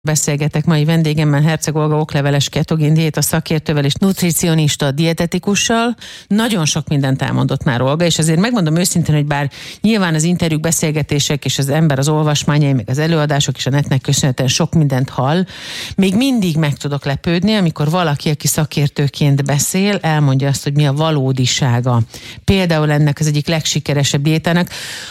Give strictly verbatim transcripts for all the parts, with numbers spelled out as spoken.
Beszélgetek mai vendégemmel, Herceg Olga okleveles ketogén diéta szakértővel és nutricionista dietetikussal. Nagyon sok mindent elmondott már Olga, és azért megmondom őszintén, hogy bár nyilván az interjúk, beszélgetések és az ember az olvasmányai, meg az előadások és a netnek köszönhetően sok mindent hall, még mindig meg tudok lepődni, amikor valaki, aki szakértőként beszél, elmondja azt, hogy mi a valódisága. Például ennek az egyik legsikeresebb diétának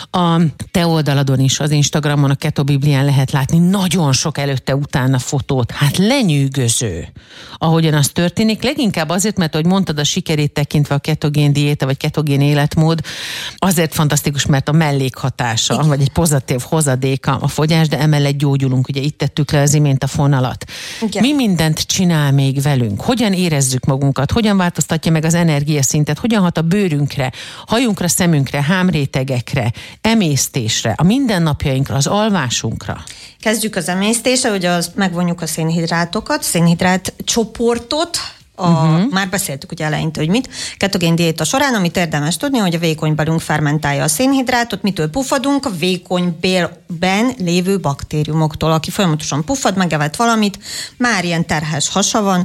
a te oldaladon is, az Instagramon, a Keto Biblián lehet látni nagyon sok előtte utána fotót. Hát lenyűgöző, ahogyan az történik. Leginkább azért, mert ahogy mondtad, a sikerét tekintve a ketogén diéta, vagy ketogén életmód, azért fantasztikus, mert a mellékhatása, igen, vagy egy pozitív hozadéka a fogyás, de emellett gyógyulunk. Ugye itt tettük le az imént a fonalat. Igen. Mi mindent csinál még velünk? Hogyan érezzük magunkat? Hogyan változtatja meg az energiaszintet? Hogyan hat a bőrünkre, hajunkra, szemünkre, hámrétegekre, emésztésre, a mindennapjainkra, az alvásunkra? Kezdjük az emésztésre, hogy az megvonjuk a szénhidrátokat, szénhidrát csoportot, a, uh-huh. már beszéltük ugye eleinte, hogy mit. Ketogén diéta során, amit érdemes tudni, hogy a vékony belünk fermentálja a szénhidrátot, mitől puffadunk? A vékony bélben lévő baktériumoktól. Aki folyamatosan puffad, megevett valamit, már ilyen terhes hasa van,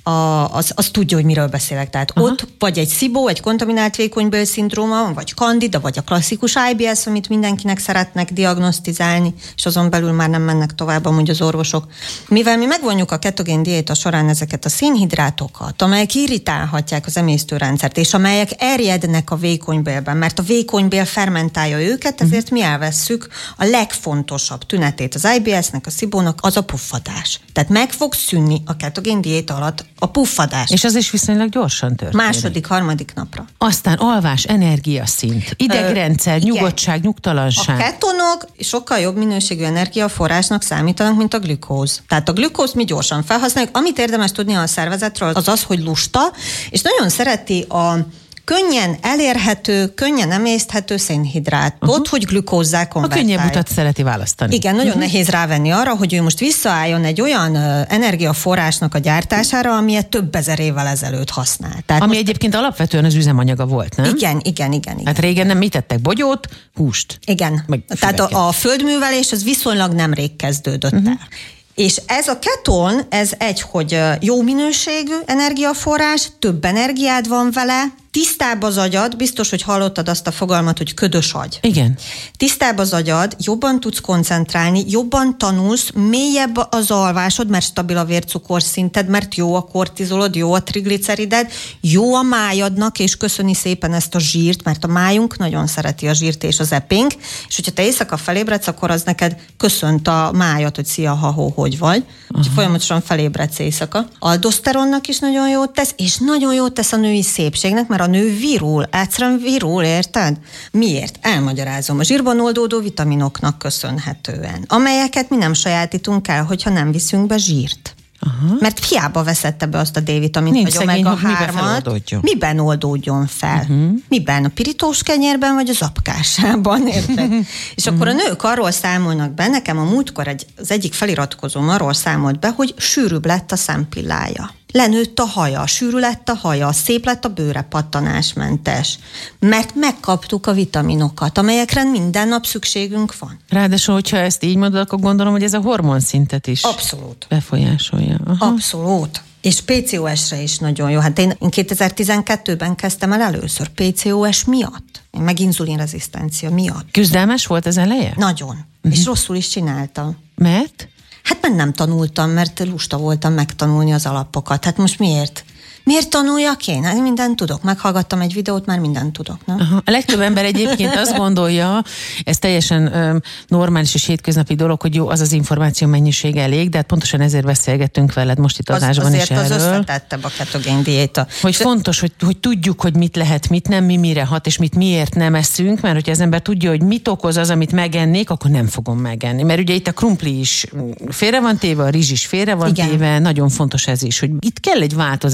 A, az, az tudja, hogy miről beszélek. Tehát aha. ott vagy egy szibó, egy kontaminált vékonybél szindróma, vagy kandida, vagy a klasszikus I B S, amit mindenkinek szeretnek diagnosztizálni, és azon belül már nem mennek tovább amúgy az orvosok. Mivel mi megvonjuk a ketogén diéta során ezeket a szénhidrátokat, amelyek irritálhatják az emésztőrendszert, és amelyek erjednek a vékonybélben, mert a vékonybél fermentálja őket, ezért mi elvesszük a legfontosabb tünetét az I B S-nek, a szibónak, az a puffadás. Tehát meg fog szűnni a ketogén diéta alatt a puffadás. És az is viszonylag gyorsan történik. Második, harmadik napra. Aztán alvás, energiaszint, idegrendszer, Ö, nyugodtság, nyugtalanság. A ketonok sokkal jobb minőségű energiaforrásnak számítanak, mint a glükóz. Tehát a glükózt mi gyorsan felhasználjuk. Amit érdemes tudni a szervezetről, az az, hogy lusta, és nagyon szereti a könnyen elérhető, könnyen emészthető szénhidrátot, uh-huh. hogy glükózzá konvertálja. A könnyebb utat szereti választani. Igen, nagyon uh-huh. nehéz rávenni arra, hogy ő most visszaálljon egy olyan uh, energiaforrásnak a gyártására, amilyet több ezer évvel ezelőtt használt. Tehát Ami most... egyébként alapvetően az üzemanyaga volt, nem? Igen, igen, igen. igen. Hát régen nem mit tettek? Bogyót, húst. Igen. Tehát a, a földművelés az viszonylag nemrég kezdődött uh-huh. el. És ez a keton, ez egy, hogy jó minőségű energiaforrás, több energiád van vele, tisztább az agyad, biztos, hogy hallottad azt a fogalmat, hogy ködös agy. Igen. Tisztább az agyad, jobban tudsz koncentrálni, jobban tanulsz, mélyebb az alvásod, mert stabil a vércukorszinted, mert jó a kortizolod, jó a triglicerided, jó a májadnak, és köszöni szépen ezt a zsírt, mert a májunk nagyon szereti a zsírt és az epénk, és hogyha te éjszaka felébredsz, akkor az neked köszönt a májad, hogy szia, ha-hó, hogy vagy. Úgyhogy folyamatosan felébredsz éjszaka. Aldoszteronnak is nagyon jót tesz, és nagyon jót tesz a női szépségnek, mert a nő virul, egyszerűen virul, érted? Miért? Elmagyarázom. A zsírban oldódó vitaminoknak köszönhetően, amelyeket mi nem sajátítunk el, hogyha nem viszünk be zsírt. Aha. Mert hiába veszette be azt a D-vitamint, vagy omega hármat, miben oldódjon fel? Uh-huh. Miben? A pirítós kenyérben, vagy az apkásában, érted? És uh-huh. akkor a nők arról számolnak be, nekem a múltkor egy, az egyik feliratkozóm arról számolt be, hogy sűrűbb lett a szempillája. Lenőtt a haja, sűrű lett a haja, szép lett a bőre, pattanásmentes. Mert megkaptuk a vitaminokat, amelyekre minden nap szükségünk van. Ráadásul, hogyha ezt így mondod, akkor gondolom, hogy ez a hormonszintet is abszolút befolyásolja. Aha. Abszolút. És pé cé o esre is nagyon jó. Hát én, én kétezer-tizenkettőben kezdtem el először pé cé o es miatt. Én meg inzulinrezisztencia miatt. Küzdelmes volt az eleje? Nagyon. Uh-huh. És rosszul is csináltam. Mert? Hát mert nem tanultam, mert lusta voltam megtanulni az alapokat. Hát most miért? Miért tanuljak én? Hát mindent tudok. Meghallgattam egy videót, már mindent tudok. Na? Aha. A legtöbb ember egyébként azt gondolja, ez teljesen ö, normális és hétköznapi dolog, hogy jó, az az információ mennyiség elég, de hát pontosan ezért beszélgettünk veled most itt az adásban is erről. Azért az összetettebb a ketogén diéta. Hogy de... fontos, hogy, hogy tudjuk, hogy mit lehet, mit nem, mi mire hat, és mit miért nem eszünk, mert hogyha az ember tudja, hogy mit okoz az, amit megennék, akkor nem fogom megenni. Mert ugye itt a krumpli is félre van téve, a rizs is félre van Igen. téve, nagyon fontos ez is, hogy itt kell egy változás, hogy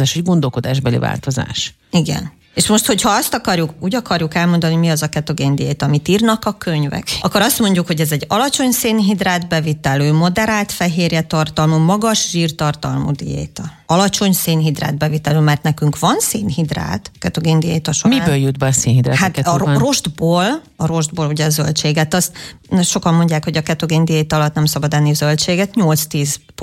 gondolkodásbeli változás. Igen. És most, hogyha azt akarjuk, úgy akarjuk elmondani, mi az a ketogén diéta, amit írnak a könyvek, akkor azt mondjuk, hogy ez egy alacsony szénhidrát bevitelő, moderált fehérje tartalmú, magas zsírtartalmú diéta. Alacsony szénhidrát bevitelő, mert nekünk van szénhidrát ketogén diéta során. Miből jut be a szénhidrát? Hát a, a rostból, a rostból ugye a zöldséget, azt sokan mondják, hogy a ketogén diéta alatt nem szabad enni zöldséget, nyolc-tíz